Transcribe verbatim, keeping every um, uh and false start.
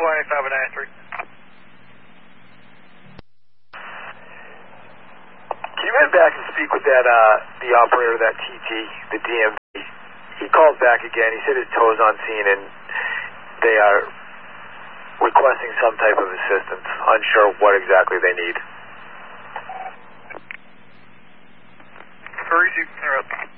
twenty-five ninety-three. Can you head back and speak with that, uh, the operator of that T T, the D M V? He called back again. He said his tow's on scene and they are requesting some type of assistance. Unsure what exactly they need. First, you interrupt.